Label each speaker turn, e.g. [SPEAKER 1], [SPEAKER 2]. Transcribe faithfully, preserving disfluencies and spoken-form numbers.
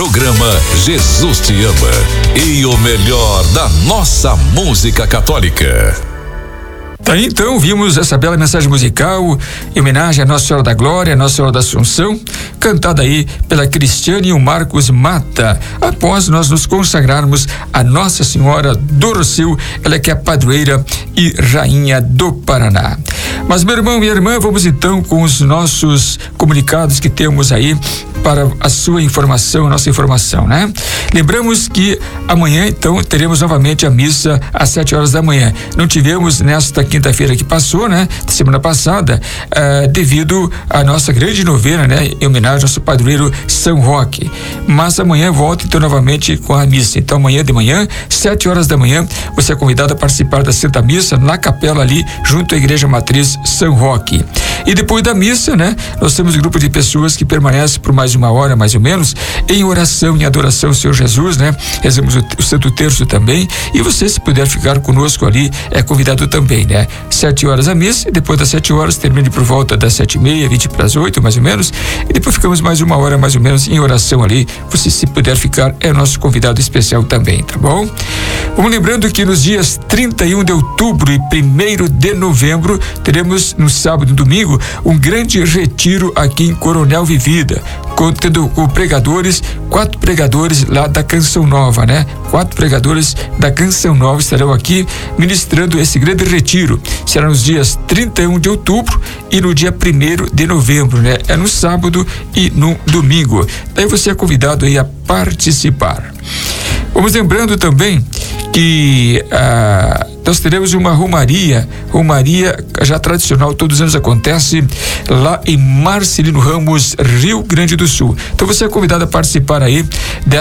[SPEAKER 1] Programa Jesus Te Ama e o melhor da nossa música católica.
[SPEAKER 2] Tá, então vimos essa bela mensagem musical em homenagem à Nossa Senhora da Glória, Nossa Senhora da Assunção, cantada aí pela Cristiane e o Marcos Mata, após nós nos consagrarmos a Nossa Senhora do Rossio, ela que é a padroeira e rainha do Paraná. Mas meu irmão, minha irmã, vamos então com os nossos comunicados que temos aí para a sua informação, a nossa informação, né? Lembramos que amanhã, então, teremos novamente a missa às sete horas da manhã. Não tivemos nesta quinta-feira que passou, né? Semana passada, uh, devido à nossa grande novena, né? Em homenagem ao nosso padroeiro São Roque. Mas amanhã volta, então, novamente com a missa. Então, amanhã de manhã, sete horas da manhã, você é convidado a participar da Santa Missa na capela ali, junto à Igreja Matriz São Roque. E depois da missa, né? Nós temos um grupo de pessoas que permanece por mais de uma hora, mais ou menos, em oração, em adoração ao Senhor Jesus, né? Rezamos o, o Santo Terço também, e você, se puder ficar conosco ali, é convidado também, né? Sete horas a missa, e depois das sete horas, termine por volta das sete e meia, vinte para as oito, mais ou menos, e depois ficamos mais uma hora, mais ou menos, em oração ali. Você, se puder ficar, é nosso convidado especial também, tá bom? Vamos lembrando que nos dias trinta e um de outubro e primeiro de novembro, teremos no sábado e domingo um grande retiro aqui em Coronel Vivida, contendo com pregadores, quatro pregadores lá da Canção Nova, né? Quatro pregadores da Canção Nova estarão aqui ministrando esse grande retiro. Será nos dias trinta e um de outubro e no dia primeiro de novembro, né? É no sábado e no domingo. Daí você é convidado aí a participar. Vamos lembrando também que ah, nós teremos uma romaria, romaria já tradicional, todos os anos acontece lá em Marcelino Ramos, Rio Grande do Sul. Então você é convidado a participar aí